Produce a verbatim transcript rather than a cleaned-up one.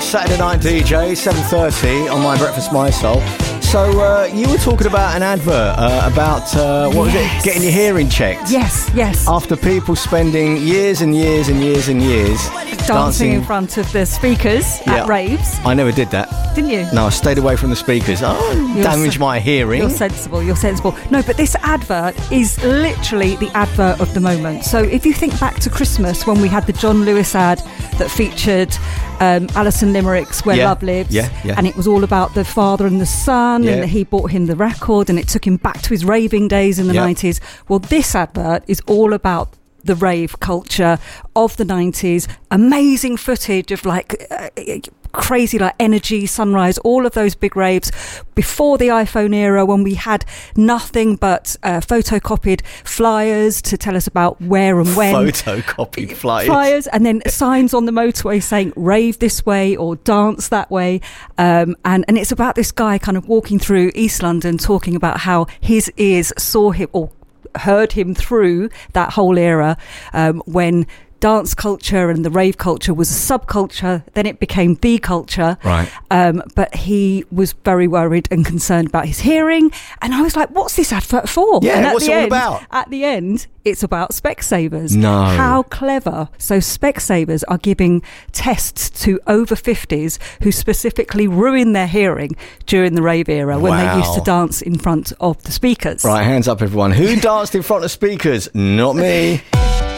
Saturday Night D J, seven thirty on My Breakfast My Soul. So uh, you were talking about an advert uh, about, uh, what was Yes. it, getting your hearing checked? Yes, yes. After people spending years and years and years and years Dancing, dancing in front of the speakers Yeah. at raves, I never did that. didn't you? No, I stayed away from the speakers. Oh, You're damaged so- my hearing. You're sensible, you're sensible. No, but this advert is literally the advert of the moment. So if you think back to Christmas when we had the John Lewis ad that featured um, Alison Limerick's Where Yeah, Love Lives, yeah, yeah. and it was all about the father and the son, Yeah. and he bought him the record and it took him back to his raving days in the Yeah. nineties. Well, this advert is all about the rave culture of the nineties. Amazing footage of like uh, crazy like Energy, Sunrise, all of those big raves before the iPhone era, when we had nothing but uh, photocopied flyers to tell us about where and when. Photocopied flyers. Flyers, and then signs on the motorway saying rave this way or dance that way. Um, and, and it's about this guy kind of walking through East London talking about how his ears saw him or heard him through that whole era um, when dance culture and the rave culture was a subculture, then it became the culture. Right. Um, but he was very worried and concerned about his hearing. And I was like, what's this advert for? Yeah, and at what's the it all end, about? At the end, it's about Specsavers. No. How clever. So Specsavers are giving tests to over fifties who specifically ruin their hearing during the rave era when Wow. they used to dance in front of the speakers. Right, hands up everyone. Who danced in front of speakers? Not me.